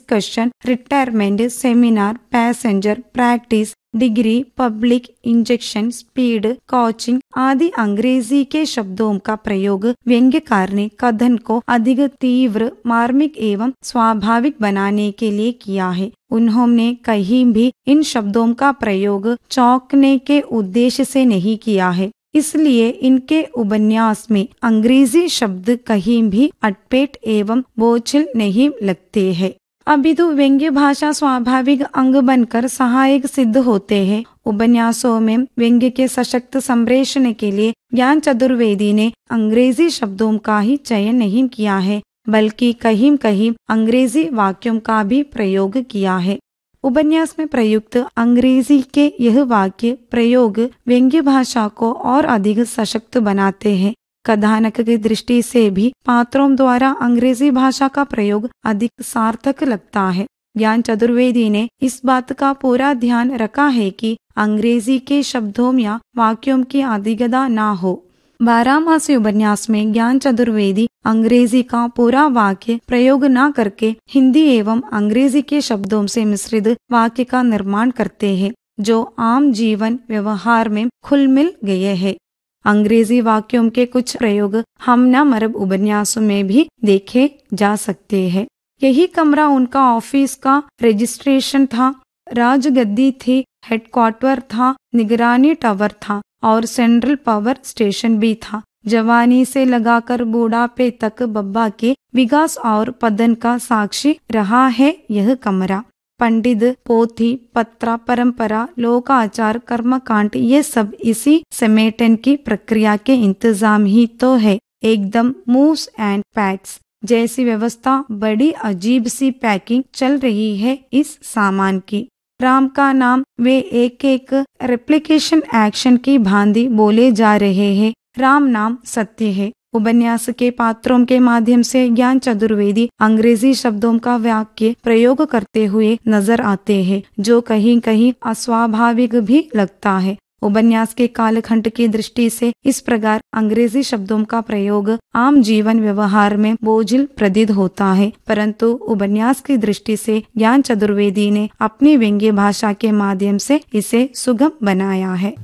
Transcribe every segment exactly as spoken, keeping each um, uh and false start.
Discussion, retirement, seminar, passenger, പ്രാക്टिस, degree, public, injection, speed, coaching आदि अंग्रेजी के शब्दों का प्रयोग व्यंग्यकार ने कथन को अधिक तीव्र, मार्मिक एवं स्वाभाविक बनाने के लिए किया है। उन्होंने कहीं भी इन शब्दों का प्रयोग चौंकने के उद्देश्य से नहीं किया है, इसलिए इनके उपन्यास में अंग्रेजी शब्द कहीं भी अटपट एवं बोझिल नहीं लगते हैं। अपितु व्यंग्य भाषा स्वाभाविक अंग बनकर सहायक सिद्ध होते हैं। उपन्यासों में व्यंग्य के सशक्त संप्रेषण के लिए ज्ञान चतुर्वेदी ने अंग्रेजी शब्दों का ही चयन नहीं किया है, बल्कि कहीं कहीं अंग्रेजी वाक्यों का भी प्रयोग किया है। उपन्यास में प्रयुक्त अंग्रेजी के यह वाक्य प्रयोग व्यंग्य भाषा को और अधिक सशक्त बनाते हैं। कथानक की दृष्टि से भी पात्रों द्वारा अंग्रेजी भाषा का प्रयोग अधिक सार्थक लगता है। ज्ञान चतुर्वेदी ने इस बात का पूरा ध्यान रखा है कि अंग्रेजी के शब्दों या वाक्यों की अधिकता न हो। बारहमासी उपन्यास में ज्ञान चतुर्वेदी अंग्रेजी का पूरा वाक्य प्रयोग न करके हिंदी एवं अंग्रेजी के शब्दों से मिश्रित वाक्य का निर्माण करते हैं, जो आम जीवन व्यवहार में खुल मिल गए हैं। अंग्रेजी वाक्यों के कुछ प्रयोग हमनामरब उपन्यासों में भी देखे जा सकते हैं। यही कमरा उनका ऑफिस का रजिस्ट्रेशन था, राजगद्दी थी, हेडक्वार्टर था, निगरानी टावर था और सेंट्रल पावर स्टेशन भी था। जवानी से लगाकर बूढ़ापे तक बब्बा के विकास और पतन का साक्षी रहा है यह कमरा। पंडित, पोथी, पत्रा, परंपरा, लोकाचार, कर्मकांड ये सब इसी समेटन की प्रक्रिया के इंतजाम ही तो है। एकदम मूव्स एंड पैक्स जैसी व्यवस्था, बड़ी अजीब सी पैकिंग चल रही है इस सामान की। राम का नाम वे एक एक रेप्लिकेशन एक्शन की भांति बोले जा रहे हैं। राम नाम सत्य है। उपन्यास के पात्रों के माध्यम से ज्ञान चतुर्वेदी अंग्रेजी शब्दों का वाक्य प्रयोग करते हुए नजर आते हैं, जो कहीं कहीं अस्वाभाविक भी लगता है। उपन्यास के कालखंड की दृष्टि से इस प्रकार अंग्रेजी शब्दों का प्रयोग आम जीवन व्यवहार में बोझिल प्रतीत होता है, परंतु उपन्यास की दृष्टि से ज्ञान चतुर्वेदी ने अपनी व्यंग्य भाषा के माध्यम से इसे सुगम बनाया है।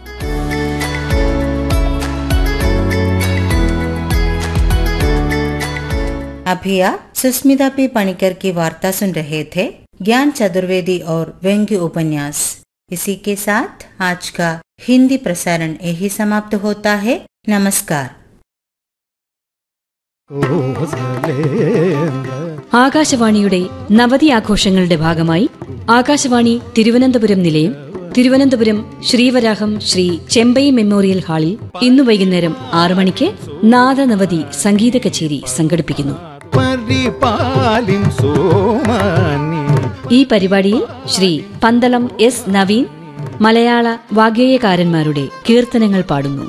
अभी आप सुस्मिता पी पणिकर की वार्ता सुन रहे थे, ज्ञान चतुर्वेदी और व्यंग्य उपन्यास। इसी के साथ आज का हिंदी प्रसारण यही समाप्त होता है। नमस्कार। ആകാശവാണിയുടെ നവതി ആഘോഷങ്ങളുടെ ഭാഗമായി ആകാശവാണി തിരുവനന്തപുരം നിലയം തിരുവനന്തപുരം ശ്രീവരാഹം ശ്രീ ചെമ്പൈ മെമ്മോറിയൽ ഹാളിൽ ഇന്നു വൈകുന്നേരം ആറു മണിക്ക് നാദനവതി സംഗീത കച്ചേരി സംഘടിപ്പിക്കുന്നു. ഈ പരിപാടിയിൽ ശ്രീ പന്തളം എസ് നവീൻ മലയാള വാഗ്ഗേയകാരന്മാരുടെ കീർത്തനങ്ങൾ പാടുന്നു.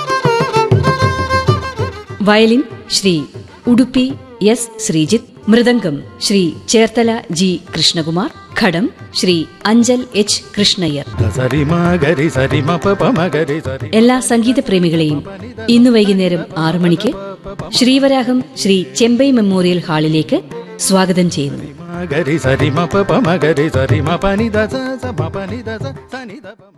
Violin Shri Udupi S Sreejith, mridangam Shri Cherthala G Krishnakumar, ഘടം ശ്രീ അഞ്ചൽ എച്ച് കൃഷ്ണയ്യർ. എല്ലാ സംഗീത പ്രേമികളെയും ഇന്നു വൈകുന്നേരം ആറു മണിക്ക് ശ്രീവരാഹം ശ്രീ ചെമ്പൈ മെമ്മോറിയൽ ഹാളിലേക്ക് സ്വാഗതം ചെയ്യുന്നു.